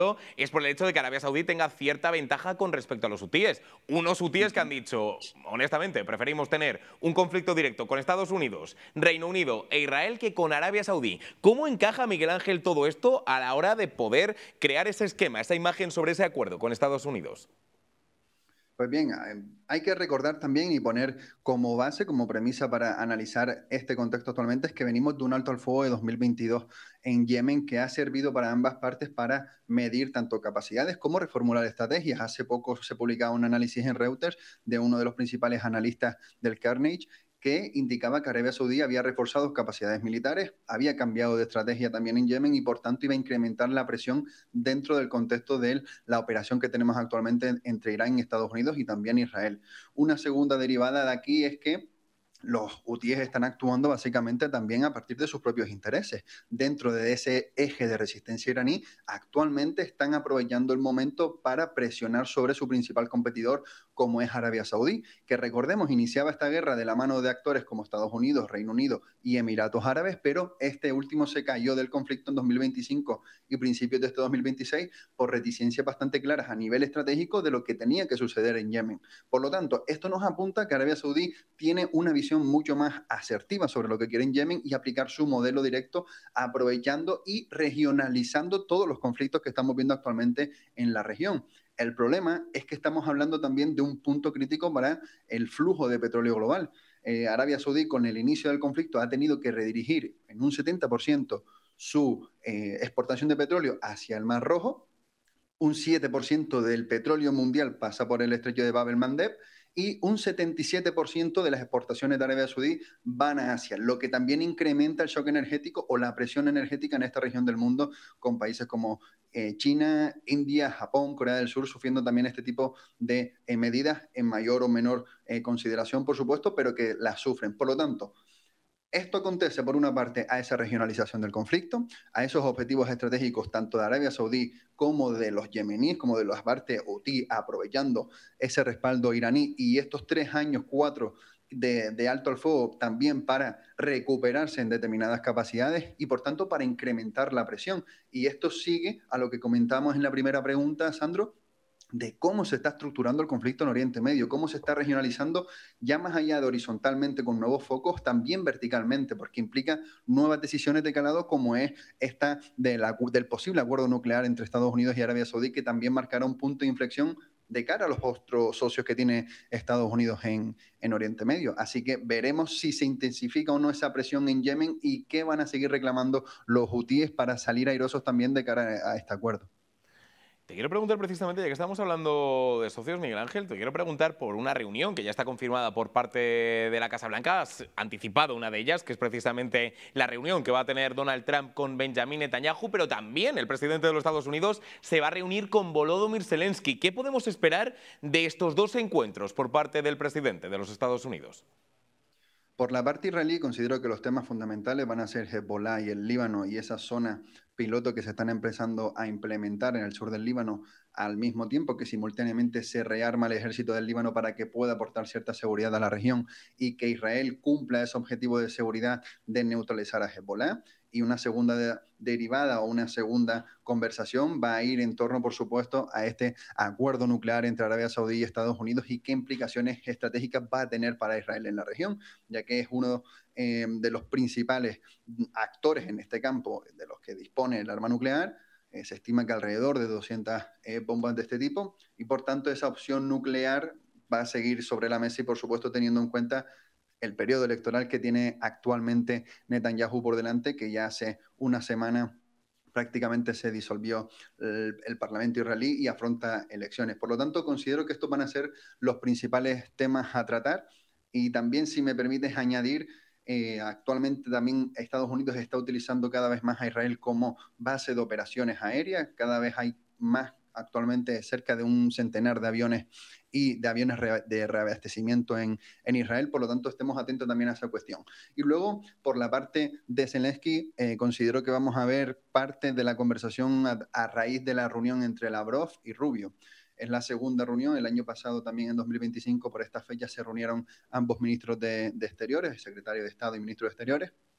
es por el hecho de que Arabia Saudí tenga cierta ventaja con respecto a los hutíes. Unos hutíes que han dicho, honestamente, preferimos tener un conflicto directo con Estados Unidos, Reino Unido e Israel que con Arabia Saudí. ¿Cómo encaja, Miguel Ángel, todo esto a la hora de poder crear ese esquema, esa imagen sobre ese acuerdo con Estados Unidos? Pues bien, hay que recordar también y poner como base, como premisa para analizar este contexto actualmente, es que venimos de un alto al fuego de 2022 en Yemen que ha servido para ambas partes para medir tanto capacidades como reformular estrategias. Hace poco se publicaba un análisis en Reuters de uno de los principales analistas del Carnage que indicaba que Arabia Saudí había reforzado capacidades militares, había cambiado de estrategia también en Yemen y por tanto iba a incrementar la presión dentro del contexto de la operación que tenemos actualmente entre Irán y Estados Unidos y también Israel. Una segunda derivada de aquí es que los hutíes están actuando básicamente también a partir de sus propios intereses. Dentro de ese eje de resistencia iraní, actualmente están aprovechando el momento para presionar sobre su principal competidor, como es Arabia Saudí, que recordemos iniciaba esta guerra de la mano de actores como Estados Unidos, Reino Unido y Emiratos Árabes, pero este último se cayó del conflicto en 2025 y principios de este 2026 por reticencias bastante claras a nivel estratégico de lo que tenía que suceder en Yemen. Por lo tanto, esto nos apunta a que Arabia Saudí tiene una visión mucho más asertiva sobre lo que quiere en Yemen y aplicar su modelo directo, aprovechando y regionalizando todos los conflictos que estamos viendo actualmente en la región. El problema es que estamos hablando también de un punto crítico para el flujo de petróleo global. Arabia Saudí, con el inicio del conflicto, ha tenido que redirigir en un 70% su exportación de petróleo hacia el Mar Rojo. Un 7% del petróleo mundial pasa por el estrecho de Bab el-Mandeb y un 77% de las exportaciones de Arabia Saudí van a Asia, lo que también incrementa el shock energético o la presión energética en esta región del mundo, con países como China, India, Japón, Corea del Sur, sufriendo también este tipo de medidas en mayor o menor consideración, por supuesto, pero que las sufren. Por lo tanto, esto acontece, por una parte, a esa regionalización del conflicto, a esos objetivos estratégicos tanto de Arabia Saudí como de los yemeníes, como de los partes hutí, aprovechando ese respaldo iraní y estos 3 años, 4 de alto al fuego también para recuperarse en determinadas capacidades y, por tanto, para incrementar la presión. Y esto sigue a lo que comentamos en la primera pregunta, Sandro, de cómo se está estructurando el conflicto en Oriente Medio, cómo se está regionalizando ya más allá de horizontalmente con nuevos focos, también verticalmente, porque implica nuevas decisiones de calado como es esta del posible acuerdo nuclear entre Estados Unidos y Arabia Saudí, que también marcará un punto de inflexión de cara a los otros socios que tiene Estados Unidos en Oriente Medio. Así que veremos si se intensifica o no esa presión en Yemen y qué van a seguir reclamando los hutíes para salir airosos también de cara a este acuerdo. Te quiero preguntar precisamente, ya que estamos hablando de socios, Miguel Ángel, te quiero preguntar por una reunión que ya está confirmada por parte de la Casa Blanca. Has anticipado una de ellas, que es precisamente la reunión que va a tener Donald Trump con Benjamin Netanyahu, pero también el presidente de los Estados Unidos se va a reunir con Volodymyr Zelensky. ¿Qué podemos esperar de estos dos encuentros por parte del presidente de los Estados Unidos? Por la parte israelí, considero que los temas fundamentales van a ser Hezbollah y el Líbano y esa zona piloto que se están empezando a implementar en el sur del Líbano, al mismo tiempo que simultáneamente se rearma el ejército del Líbano para que pueda aportar cierta seguridad a la región y que Israel cumpla ese objetivo de seguridad de neutralizar a Hezbollah. Y una segunda derivada o una segunda conversación va a ir en torno, por supuesto, a este acuerdo nuclear entre Arabia Saudí y Estados Unidos y qué implicaciones estratégicas va a tener para Israel en la región, ya que es uno de los principales actores en este campo de los que dispone el arma nuclear. Se estima que alrededor de 200 bombas de este tipo y por tanto esa opción nuclear va a seguir sobre la mesa y por supuesto teniendo en cuenta el periodo electoral que tiene actualmente Netanyahu por delante, que ya hace una semana prácticamente se disolvió el Parlamento israelí y afronta elecciones. Por lo tanto, considero que estos van a ser los principales temas a tratar y también, si me permites añadir, actualmente también Estados Unidos está utilizando cada vez más a Israel como base de operaciones aéreas, cada vez hay más actualmente cerca de un centenar de aviones y de aviones de reabastecimiento en Israel, por lo tanto estemos atentos también a esa cuestión. Y luego, por la parte de Zelensky, considero que vamos a ver parte de la conversación a raíz de la reunión entre Lavrov y Rubio. Es la segunda reunión, el año pasado también en 2025 por esta fecha se reunieron ambos ministros de Exteriores, el secretario de Estado y ministro de Exteriores,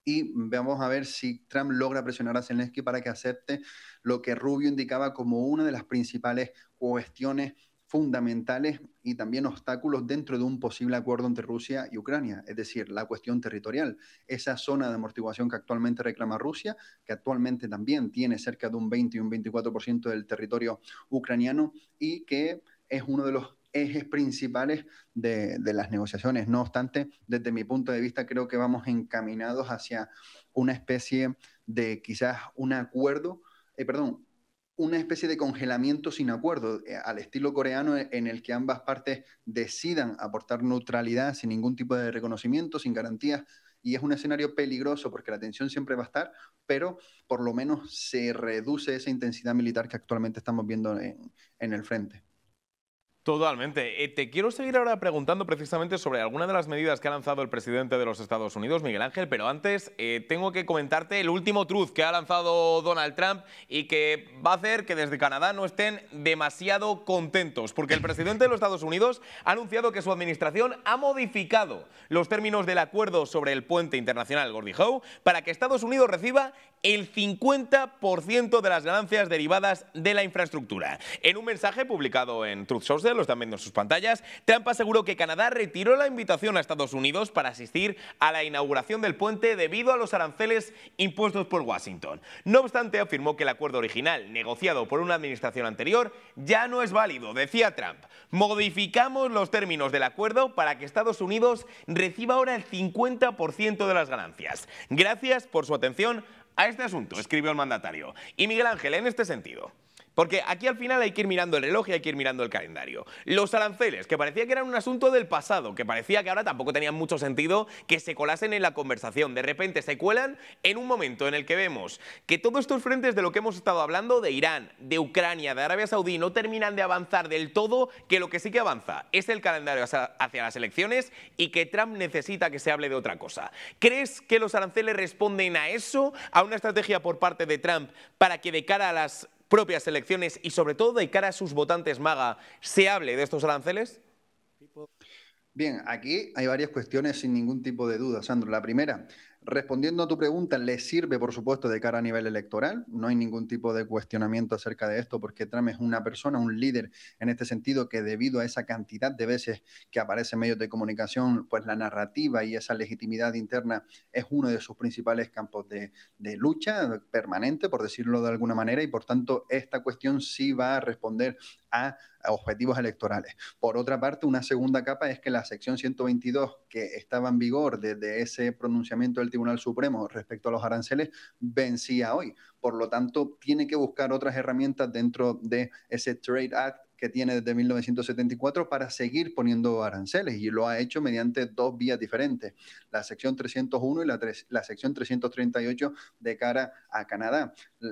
y vamos a ver si Trump logra presionar a Zelensky para que acepte lo que Rubio indicaba como una de las principales cuestiones fundamentales y también obstáculos dentro de un posible acuerdo entre Rusia y Ucrania, es decir, la cuestión territorial. Esa zona de amortiguación que actualmente reclama Rusia, que actualmente también tiene cerca de un 20 y un 24% del territorio ucraniano y que es uno de los ejes principales de las negociaciones. No obstante, desde mi punto de vista, creo que vamos encaminados hacia una especie de quizás un acuerdo, perdón, una especie de congelamiento sin acuerdo, al estilo coreano, en el que ambas partes decidan aportar neutralidad sin ningún tipo de reconocimiento, sin garantías, y es un escenario peligroso porque la tensión siempre va a estar, pero por lo menos se reduce esa intensidad militar que actualmente estamos viendo en el frente. Totalmente. Te quiero seguir ahora preguntando precisamente sobre alguna de las medidas que ha lanzado el presidente de los Estados Unidos, Miguel Ángel, pero antes tengo que comentarte el último truth que ha lanzado Donald Trump y que va a hacer que desde Canadá no estén demasiado contentos, porque el presidente de los Estados Unidos ha anunciado que su administración ha modificado los términos del acuerdo sobre el puente internacional Gordie Howe para que Estados Unidos reciba el 50% de las ganancias derivadas de la infraestructura. En un mensaje publicado en Truth Social, lo están viendo en sus pantallas, Trump aseguró que Canadá retiró la invitación a Estados Unidos para asistir a la inauguración del puente debido a los aranceles impuestos por Washington. No obstante, afirmó que el acuerdo original, negociado por una administración anterior, ya no es válido. Decía Trump: modificamos los términos del acuerdo para que Estados Unidos reciba ahora el 50% de las ganancias. Gracias por su atención a este asunto, escribió el mandatario. Y Miguel Ángel, en este sentido, porque aquí al final hay que ir mirando el reloj y hay que ir mirando el calendario. Los aranceles, que parecía que eran un asunto del pasado, que parecía que ahora tampoco tenían mucho sentido que se colasen en la conversación. De repente se cuelan en un momento en el que vemos que todos estos frentes de lo que hemos estado hablando, de Irán, de Ucrania, de Arabia Saudí, no terminan de avanzar del todo, que lo que sí que avanza es el calendario hacia las elecciones y que Trump necesita que se hable de otra cosa. ¿Crees que los aranceles responden a eso, a una estrategia por parte de Trump para que de cara a las propias elecciones y sobre todo de cara a sus votantes MAGA se hable de estos aranceles? Bien, aquí hay varias cuestiones sin ningún tipo de duda, Sandro. La primera, respondiendo a tu pregunta, le sirve, por supuesto, de cara a nivel electoral. No hay ningún tipo de cuestionamiento acerca de esto, porque Trump es una persona, un líder en este sentido, que debido a esa cantidad de veces que aparece en medios de comunicación, pues la narrativa y esa legitimidad interna es uno de sus principales campos de lucha permanente, por decirlo de alguna manera, y por tanto esta cuestión sí va a responder a objetivos electorales. Por otra parte, una segunda capa es que la sección 122, que estaba en vigor desde ese pronunciamiento del Tribunal Supremo respecto a los aranceles, vencía hoy. Por lo tanto, tiene que buscar otras herramientas dentro de ese Trade Act que tiene desde 1974 para seguir poniendo aranceles, y lo ha hecho mediante dos vías diferentes, la sección 301 y la sección 338 de cara a Canadá.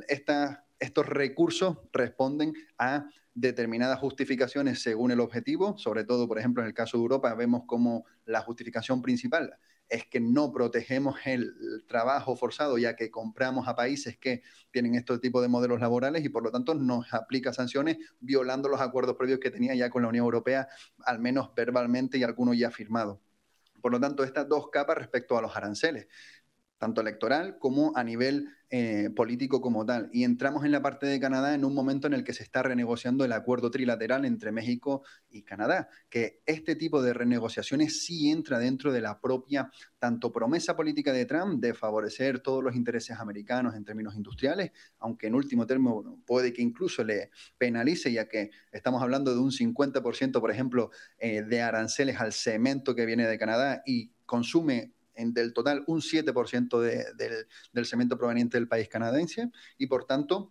Estos recursos responden a determinadas justificaciones según el objetivo, sobre todo, por ejemplo, en el caso de Europa, vemos como la justificación principal es que no protegemos el trabajo forzado, ya que compramos a países que tienen este tipo de modelos laborales y por lo tanto nos aplica sanciones violando los acuerdos previos que tenía ya con la Unión Europea, al menos verbalmente y algunos ya firmados. Por lo tanto, estas dos capas respecto a los aranceles, tanto electoral como a nivel político como tal. Y entramos en la parte de Canadá en un momento en el que se está renegociando el acuerdo trilateral entre México y Canadá, que este tipo de renegociaciones sí entra dentro de la propia tanto promesa política de Trump de favorecer todos los intereses americanos en términos industriales, aunque en último término bueno, puede que incluso le penalice, ya que estamos hablando de un 50%, por ejemplo, de aranceles al cemento que viene de Canadá y consume del total un 7% del cemento proveniente del país canadiense y por tanto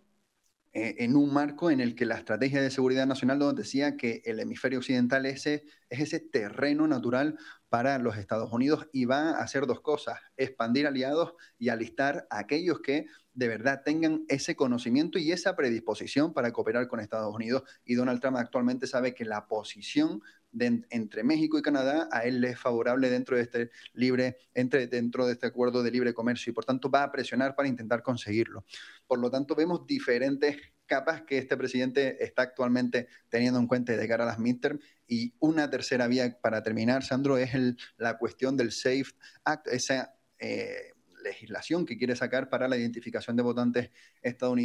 en un marco en el que la estrategia de seguridad nacional nos decía que el hemisferio occidental es ese terreno natural para los Estados Unidos y va a hacer dos cosas, expandir aliados y alistar a aquellos que de verdad tengan ese conocimiento y esa predisposición para cooperar con Estados Unidos. Y Donald Trump actualmente sabe que la posición entre México y Canadá a él le es favorable dentro de dentro de este acuerdo de libre comercio y por tanto va a presionar para intentar conseguirlo. Por lo tanto, vemos diferentes capas que este presidente está actualmente teniendo en cuenta de cara a las midterm. Y una tercera vía para terminar, Sandro, es la cuestión del SAFE Act, legislación que quiere sacar para la identificación de votantes estadounidenses